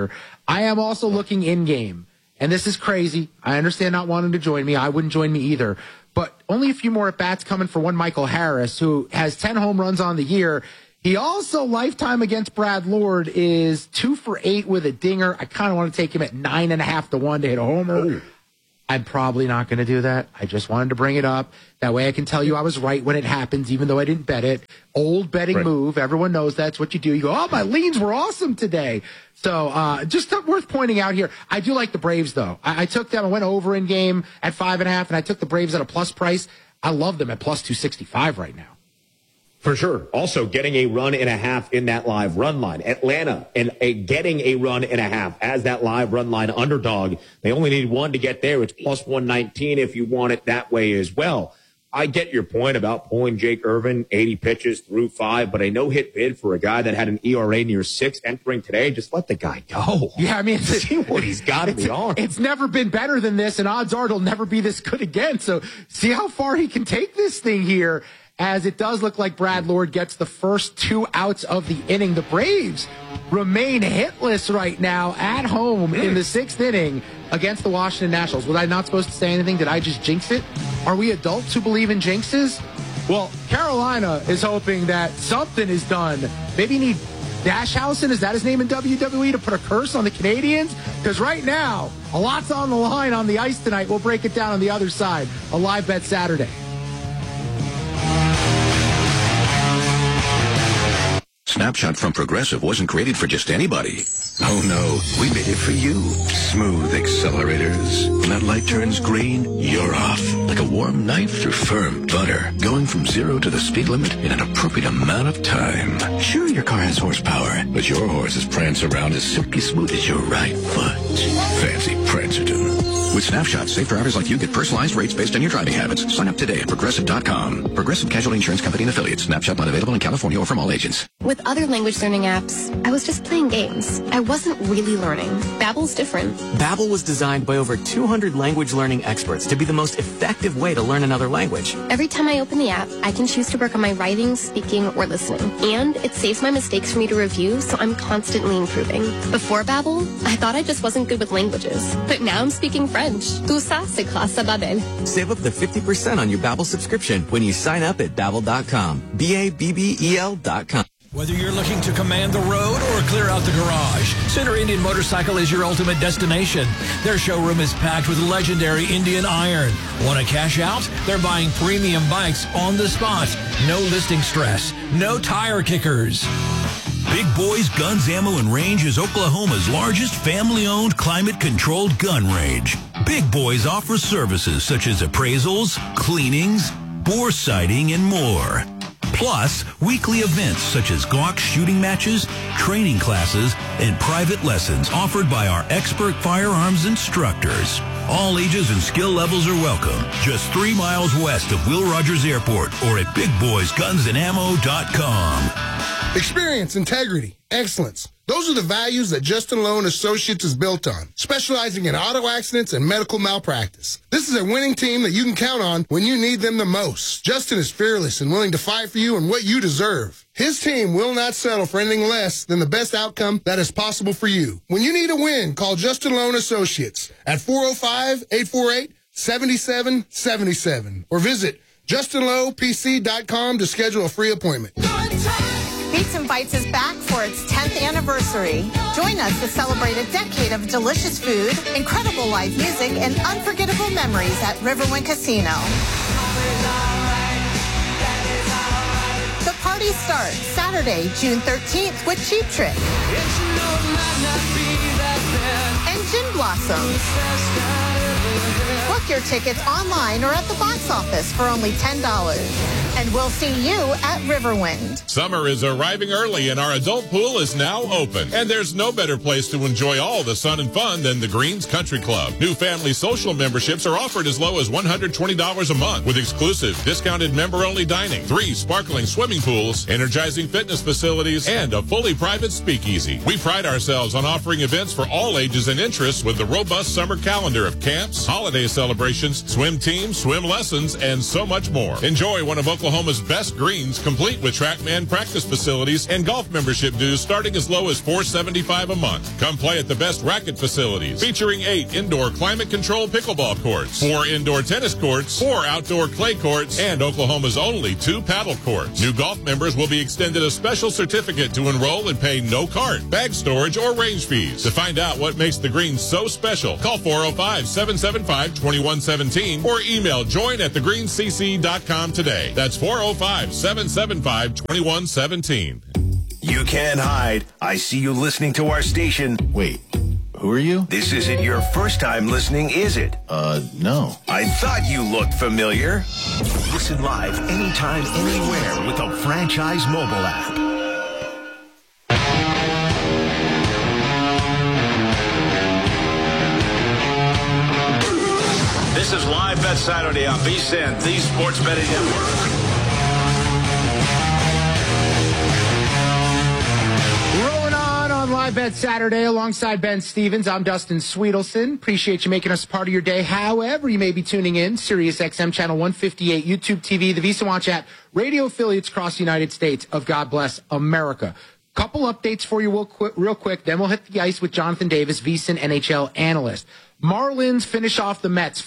I am also looking in-game, and this is crazy. I understand not wanting to join me. I wouldn't join me either. But only a few more at-bats coming for one Michael Harris, who has 10 home runs on the year. He also, lifetime against Brad Lord, is 2 for 8 with a dinger. I kind of want to take him at 9.5 to 1 to hit a homer. Ooh. I'm probably not going to do that. I just wanted to bring it up. That way I can tell you I was right when it happens, even though I didn't bet it. Old betting move. Everyone knows that's what you do. You go, oh, my leans were awesome today. So just worth pointing out here. I do like the Braves, though. I took them. I went over in game at 5.5, and I took the Braves at a plus price. I love them at plus 265 right now. For sure. Also, getting a run and a half in that live run line. Atlanta and getting a run and a half as that live run line underdog. They only need one to get there. It's plus 119 if you want it that way as well. I get your point about pulling Jake Irvin, 80 pitches through 5, but a no-hit bid for a guy that had an ERA near 6 entering today. Just let the guy go. Yeah, I mean, see what he's got in the arm. It's never been better than this, and odds are it'll never be this good again. So see how far he can take this thing here. As it does look like Brad Lord gets the first 2 outs of the inning. The Braves remain hitless right now at home in the 6th inning against the Washington Nationals. Was I not supposed to say anything? Did I just jinx it? Are we adults who believe in jinxes? Well, Carolina is hoping that something is done. Maybe you need Dashhausen, is that his name in WWE, to put a curse on the Canadians? Because right now, a lot's on the line on the ice tonight. We'll break it down on the other side. A live bet Saturday. Snapshot from Progressive wasn't created for just anybody. Oh no, we made it for you. Smooth accelerators. When that light turns green, you're off. Like a warm knife through firm butter. Going from 0 to the speed limit in an appropriate amount of time. Sure, your car has horsepower, but your horses prance around as silky smooth as your right foot. Fancy Prancerton. With Snapshot, safe drivers like you get personalized rates based on your driving habits. Sign up today at Progressive.com. Progressive Casualty Insurance Company and Affiliates. Snapshot not available in California or from all agents. With other language learning apps, I was just playing games. I wasn't really learning. Babbel's different. Babbel was designed by over 200 language learning experts to be the most effective way to learn another language. Every time I open the app, I can choose to work on my writing, speaking, or listening. And it saves my mistakes for me to review, so I'm constantly improving. Before Babbel, I thought I just wasn't good with languages. But now I'm speaking French. Tout ça, c'est grâce à Babbel. Save up to 50% on your Babbel subscription when you sign up at Babbel.com. Babbel.com. Whether you're looking to command the road or clear out the garage, Sooner Indian Motorcycle is your ultimate destination. Their showroom is packed with legendary Indian iron. Want to cash out? They're buying premium bikes on the spot. No listing stress. No tire kickers. Big Boys Guns, Ammo, and Range is Oklahoma's largest family-owned, climate-controlled gun range. Big Boys offers services such as appraisals, cleanings, bore sighting, and more. Plus, weekly events such as Glock shooting matches, training classes, and private lessons offered by our expert firearms instructors. All ages and skill levels are welcome. Just 3 miles west of Will Rogers Airport or at BigBoysGunsandAmmo.com. Experience, integrity, excellence. Those are the values that Justin Lowe & Associates is built on, specializing in auto accidents and medical malpractice. This is a winning team that you can count on when you need them the most. Justin is fearless and willing to fight for you and what you deserve. His team will not settle for anything less than the best outcome that is possible for you. When you need a win, call Justin Lowe & Associates at 405-848-7777 or visit JustinLowePC.com to schedule a free appointment. Beats and Bites is back for its 10th anniversary. Join us to celebrate a decade of delicious food, incredible live music, and unforgettable memories at Riverwind Casino. The party starts Saturday, June 13th with Cheap Trick and Gin Blossoms. Book your tickets online or at the box office for only $10. And we'll see you at Riverwind. Summer is arriving early and our adult pool is now open. And there's no better place to enjoy all the sun and fun than the Greens Country Club. New family social memberships are offered as low as $120 a month with exclusive discounted member-only dining, 3 sparkling swimming pools, energizing fitness facilities, and a fully private speakeasy. We pride ourselves on offering events for all ages and interests with the robust summer calendar of camps, holiday celebrations, swim teams, swim lessons, and so much more. Enjoy one of Oklahoma's Oklahoma's best greens, complete with TrackMan practice facilities and golf membership dues starting as low as $4.75 a month. Come play at the best racket facilities, featuring 8 indoor climate-controlled pickleball courts, 4 indoor tennis courts, 4 outdoor clay courts, and Oklahoma's only 2 paddle courts. New golf members will be extended a special certificate to enroll and pay no cart, bag storage, or range fees. To find out what makes the greens so special, call 405-775-2117 or email join@thegreenscc.com today. That's 405-775-2117. You can't hide. I see you listening to our station. Wait, who are you? This isn't your first time listening, is it? No. I thought you looked familiar. Listen live anytime, anywhere with the Franchise mobile app. This is Live Bet Saturday on VSiN, the Sports Betting Network. Live Bet Saturday alongside Ben Stevens. I'm Dustin Sweetelson. Appreciate you making us part of your day. However you may be tuning in, Sirius XM Channel 158, YouTube TV, the VSiN Watch app, radio affiliates across the United States of God Bless America. Couple updates for you real quick, then we'll hit the ice with Jonathan Davis, VSiN NHL analyst. Marlins finish off the Mets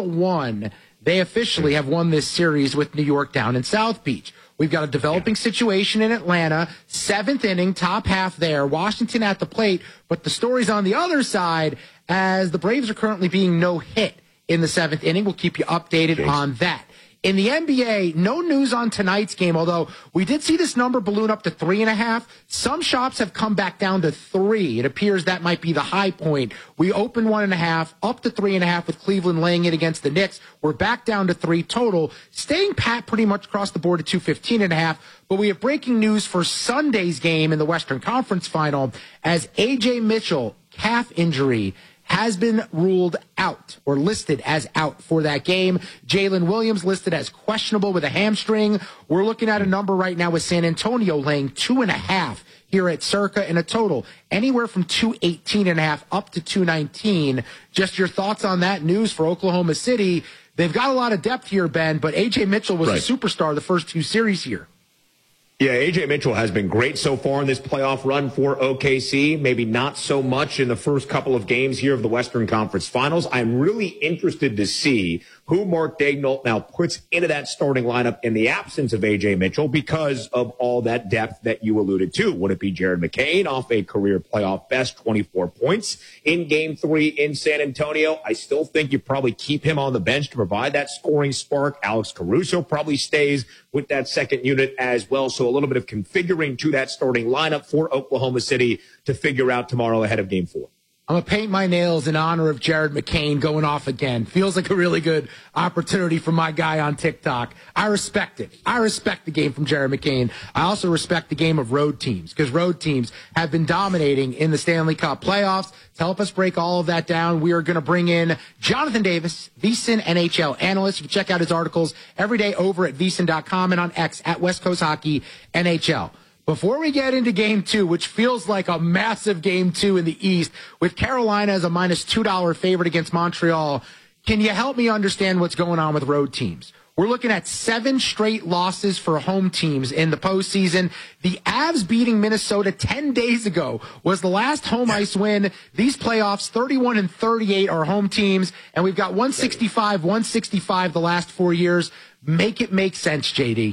4-1. They officially have won this series with New York down in South Beach. We've got a developing situation in Atlanta, 7th inning, top half there, Washington at the plate, but the story's on the other side as the Braves are currently being no hit in the 7th inning. We'll keep you updated on that. In the NBA, no news on tonight's game, although we did see this number balloon up to 3.5. Some shops have come back down to 3. It appears that might be the high point. We opened 1.5, up to 3.5 with Cleveland laying it against the Knicks. We're back down to 3 total, staying pat pretty much across the board at 215.5. But we have breaking news for Sunday's game in the Western Conference Final as A.J. Mitchell, calf injury, has been ruled out or listed as out for that game. Jalen Williams listed as questionable with a hamstring. We're looking at a number right now with San Antonio laying 2.5 here at Circa in a total anywhere from 218.5 up to 219. Just your thoughts on that news for Oklahoma City. They've got a lot of depth here, Ben, but A.J. Mitchell was a superstar the first 2 series here. Yeah, A.J. Mitchell has been great so far in this playoff run for OKC. Maybe not so much in the first couple of games here of the Western Conference Finals. I'm really interested to see who Mark Daigneault now puts into that starting lineup in the absence of A.J. Mitchell because of all that depth that you alluded to. Would it be Jared McCain off a career playoff best 24 points in Game 3 in San Antonio? I still think you probably keep him on the bench to provide that scoring spark. Alex Caruso probably stays with that second unit as well. So a little bit of configuring to that starting lineup for Oklahoma City to figure out tomorrow ahead of Game 4. I'm going to paint my nails in honor of Jared McCain going off again. Feels like a really good opportunity for my guy on TikTok. I respect it. I respect the game from Jared McCain. I also respect the game of road teams because road teams have been dominating in the Stanley Cup playoffs. To help us break all of that down, we are going to bring in Jonathan Davis, VSiN NHL analyst. You can check out his articles every day over at VSiN.com and on X at West Coast Hockey NHL. Before we get into Game 2, which feels like a massive Game 2 in the East, with Carolina as a minus $2 favorite against Montreal, can you help me understand what's going on with road teams? We're looking at 7 straight losses for home teams in the postseason. The Avs beating Minnesota 10 days ago was the last home ice win. These playoffs, 31-38 are home teams, and we've got 165 the last 4 years. Make it make sense, JD.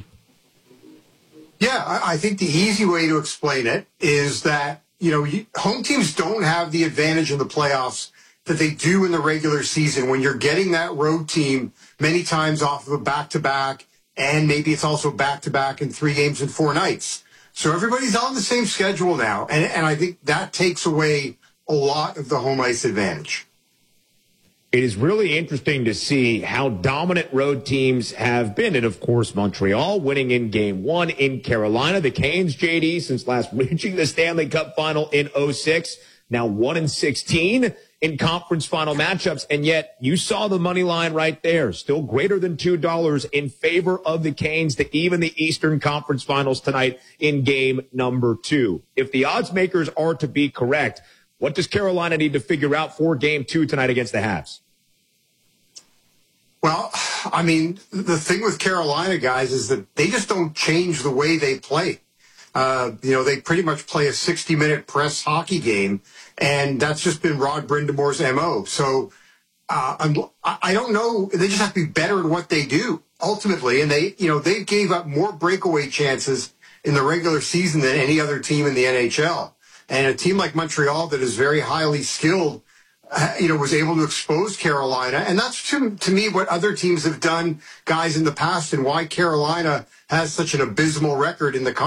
Yeah, I think the easy way to explain it is that, home teams don't have the advantage in the playoffs that they do in the regular season when you're getting that road team many times off of a back-to-back, and maybe it's also back-to-back in 3 games and 4 nights. So everybody's on the same schedule now, and I think that takes away a lot of the home ice advantage. It is really interesting to see how dominant road teams have been. And, of course, Montreal winning in Game 1 in Carolina. The Canes, JD, since last reaching the Stanley Cup final in 2006, now 1-16 in conference final matchups. And yet you saw the money line right there, still greater than $2 in favor of the Canes to even the Eastern Conference Finals tonight in Game number 2. If the odds makers are to be correct, what does Carolina need to figure out for Game 2 tonight against the Habs? Well, I mean, the thing with Carolina, guys, is that they just don't change the way they play. They pretty much play a 60-minute press hockey game, and that's just been Rod Brindamore's MO. So I don't know. They just have to be better at what they do ultimately. And they gave up more breakaway chances in the regular season than any other team in the NHL. And a team like Montreal that is very highly skilled, was able to expose Carolina. And that's, to me, what other teams have done, guys, in the past, and why Carolina has such an abysmal record in the